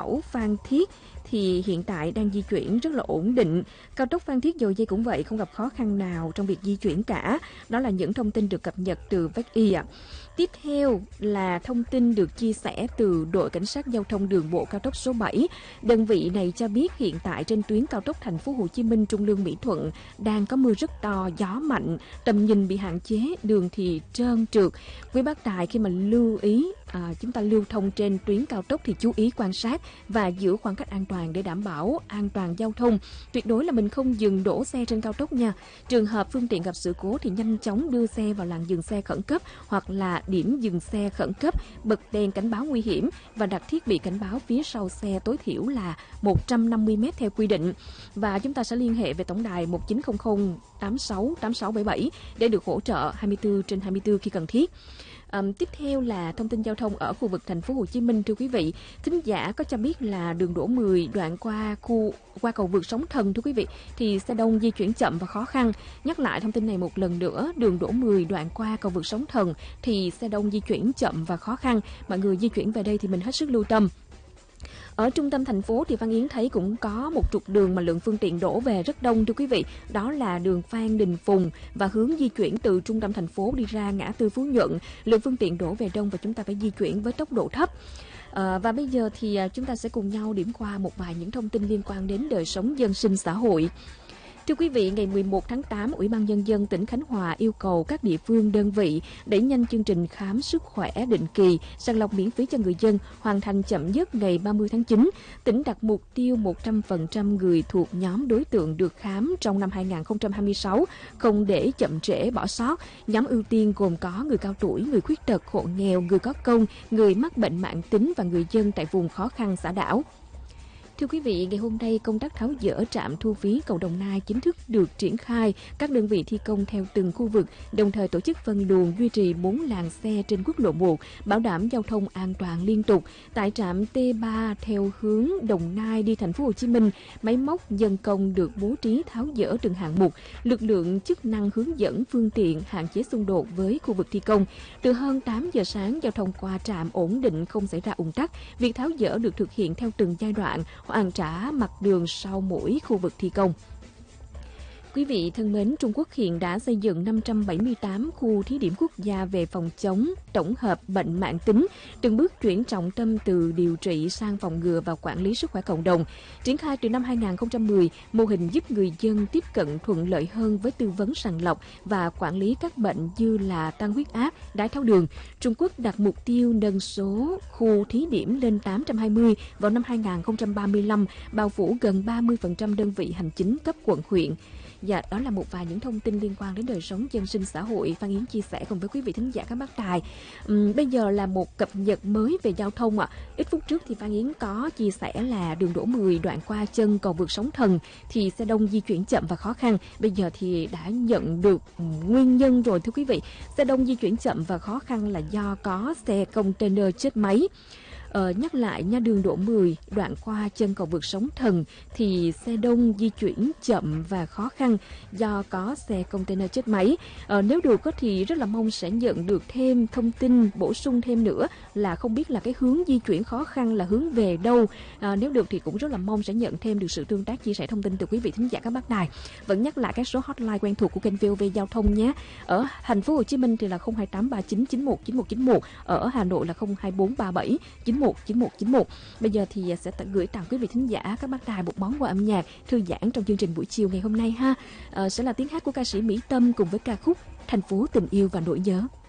Mẫu Phan Thiết thì hiện tại đang di chuyển rất là ổn định. Cao tốc Phan Thiết Dầu Giây cũng vậy, không gặp khó khăn nào trong việc di chuyển cả. Đó là những thông tin được cập nhật từ Vách Y ạ. Tiếp theo là thông tin được chia sẻ từ đội cảnh sát giao thông đường bộ cao tốc số 7. Đơn vị này cho biết hiện tại trên tuyến cao tốc Thành phố Hồ Chí Minh Trung Lương Mỹ Thuận đang có mưa rất to, gió mạnh, tầm nhìn bị hạn chế, đường thì trơn trượt. Quý bác tài khi mà lưu ý chúng ta lưu thông trên tuyến cao tốc thì chú ý quan sát và giữ khoảng cách an toàn để đảm bảo an toàn giao thông. Tuyệt đối là mình không dừng đổ xe trên cao tốc nha. Trường hợp phương tiện gặp sự cố thì nhanh chóng đưa xe vào làn dừng xe khẩn cấp hoặc là điểm dừng xe khẩn cấp, bật đèn cảnh báo nguy hiểm và đặt thiết bị cảnh báo phía sau xe tối thiểu là 150 m theo quy định. Và chúng ta sẽ liên hệ về tổng đài 1900 86 8677 để được hỗ trợ 24/24 khi cần thiết. Tiếp theo là thông tin giao thông ở khu vực Thành phố Hồ Chí Minh, thưa quý vị. Thính giả có cho biết là đường Đỗ 10 đoạn qua cầu vượt Sóng Thần, thưa quý vị, thì xe đông di chuyển chậm và khó khăn. Nhắc lại thông tin này một lần nữa, đường Đỗ 10 đoạn qua cầu vượt Sóng Thần thì xe đông di chuyển chậm và khó khăn. Mọi người di chuyển về đây thì mình hết sức lưu tâm. Ở trung tâm thành phố thì Phan Yến thấy cũng có một trục đường mà lượng phương tiện đổ về rất đông, thưa quý vị. Đó là đường Phan Đình Phùng và hướng di chuyển từ trung tâm thành phố đi ra ngã tư Phú Nhuận. Lượng phương tiện đổ về đông và chúng ta phải di chuyển với tốc độ thấp. Và bây giờ thì chúng ta sẽ cùng nhau điểm qua một vài những thông tin liên quan đến đời sống dân sinh xã hội. Thưa quý vị, ngày 11 tháng 8, Ủy ban Nhân dân tỉnh Khánh Hòa yêu cầu các địa phương, đơn vị đẩy nhanh chương trình khám sức khỏe định kỳ, sàng lọc miễn phí cho người dân, hoàn thành chậm nhất ngày 30 tháng 9. Tỉnh đặt mục tiêu 100% người thuộc nhóm đối tượng được khám trong năm 2026, không để chậm trễ bỏ sót. Nhóm ưu tiên gồm có người cao tuổi, người khuyết tật, hộ nghèo, người có công, người mắc bệnh mãn tính và người dân tại vùng khó khăn xã đảo. Thưa quý vị, ngày hôm nay công tác tháo dỡ trạm thu phí cầu Đồng Nai chính thức được triển khai. Các đơn vị thi công theo từng khu vực, đồng thời tổ chức phân luồng duy trì 4 làn xe trên quốc lộ 1, bảo đảm giao thông an toàn liên tục. Tại trạm T3 theo hướng Đồng Nai đi Thành phố Hồ Chí Minh, máy móc nhân công được bố trí tháo dỡ từng hạng mục. Lực lượng chức năng hướng dẫn phương tiện hạn chế xung đột với khu vực thi công. Từ hơn 8 giờ sáng, giao thông qua trạm ổn định, không xảy ra ùn tắc. Việc tháo dỡ được thực hiện theo từng giai đoạn, hoàn trả mặt đường sau mỗi khu vực thi công. Quý vị thân mến, Trung Quốc hiện đã xây dựng 578 khu thí điểm quốc gia về phòng chống tổng hợp bệnh mãn tính, từng bước chuyển trọng tâm từ điều trị sang phòng ngừa và quản lý sức khỏe cộng đồng. Triển khai từ năm 2010, mô hình giúp người dân tiếp cận thuận lợi hơn với tư vấn sàng lọc và quản lý các bệnh như là tăng huyết áp, đái tháo đường. Trung Quốc đặt mục tiêu nâng số khu thí điểm lên 820 vào năm 2035, bao phủ gần 30% đơn vị hành chính cấp quận huyện. Dạ, đó là một vài những thông tin liên quan đến đời sống dân sinh xã hội Phan Yến chia sẻ cùng với quý vị thính giả các bác tài. Bây giờ là một cập nhật mới về giao thông ạ. Ít phút trước thì Phan Yến có chia sẻ là đường Đỗ 10 đoạn qua chân cầu vượt Sóng Thần thì xe đông di chuyển chậm và khó khăn. Bây giờ thì đã nhận được nguyên nhân rồi, thưa quý vị. Xe đông di chuyển chậm và khó khăn là do có xe container chết máy. Nhắc lại nha, đường Đỗ 10 đoạn qua chân cầu vượt Sóng Thần thì xe đông di chuyển chậm và khó khăn do có xe container chết máy. Nếu được thì rất là mong sẽ nhận được thêm thông tin bổ sung thêm nữa là không biết là cái hướng di chuyển khó khăn là hướng về đâu. Nếu được thì cũng rất là mong sẽ nhận thêm được sự tương tác chia sẻ thông tin từ quý vị thính giả các bác đài. Vẫn nhắc lại các số hotline quen thuộc của kênh VOV Giao thông nhé. Ở Thành phố Hồ Chí Minh thì là 02839 91 9191, ở Hà Nội là 02437 919191. Bây giờ thì sẽ gửi tặng quý vị thính giả các bác đài một món quà âm nhạc thư giãn trong chương trình buổi chiều ngày hôm nay ha. Sẽ là tiếng hát của ca sĩ Mỹ Tâm cùng với ca khúc Thành phố tình yêu và nỗi nhớ.